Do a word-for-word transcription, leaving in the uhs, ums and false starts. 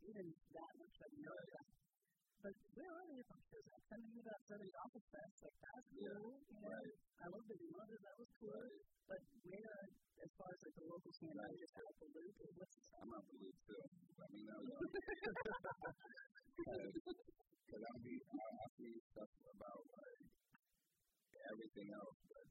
even that much I know right. that. But where are they from Shazam? I'm thinking about Southern Office Fest, like that's cool, Yeah, you know. right. I love Baby Mother, that was cool. Right. But where, as far as like the local scene, Right. I'm just out the loop. What's the I'm out the loop too. Let me know.